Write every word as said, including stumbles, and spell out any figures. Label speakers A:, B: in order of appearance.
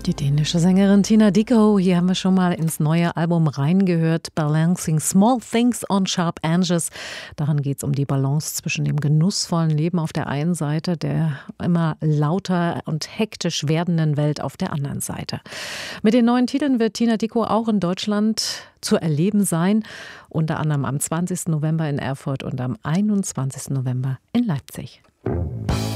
A: Die dänische Sängerin Tina Dickow, hier haben wir schon mal ins neue Album reingehört, Balancing Small Things on Sharp Edges. Darin geht es um die Balance zwischen dem genussvollen Leben auf der einen Seite, der immer lauter und hektisch werdenden Welt auf der anderen Seite. Mit den neuen Titeln wird Tina Dickow auch in Deutschland zu erleben sein, unter anderem am zwanzigsten November in Erfurt und am einundzwanzigsten November in Leipzig.